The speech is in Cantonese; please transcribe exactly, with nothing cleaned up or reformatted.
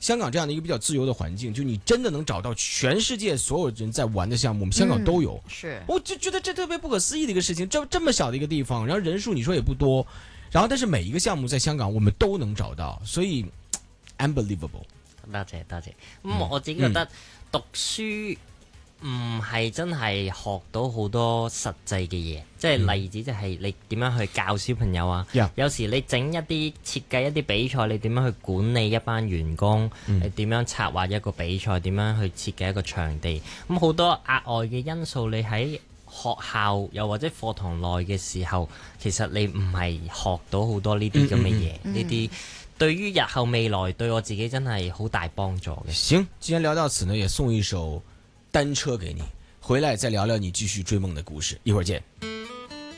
香港這樣的一個比較自由的環境，就你真的能找到全世界所有人在玩的項目，我們香港都有。 嗯、是， 我就覺得這特別不可思議的一個事情，這這麼小的一個地方，然後人數你說也不多，然後但是每一個項目在香港我們都能找到，所以 unbelievable。 多謝多謝。咁、嗯、我自己覺得讀書唔係真係學到好多實際嘅嘢，即係例子就係你點樣去教小朋友啊。 Yeah. 有時你整一啲設計一啲比賽，你點樣去管理一班員工？ 嗯、 你點樣策劃一個比賽？點樣去設計一個場地？咁好多額外嘅因素，你喺學校又或者課堂內嘅時候，其實你唔係學到好多呢啲咁嘅嘢，呢啲對於日後未來對我自己真係好大幫助嘅。 行，既然聊到此呢，也送一首單車給你，回來再聊聊你繼續追夢的故事，一會兒見。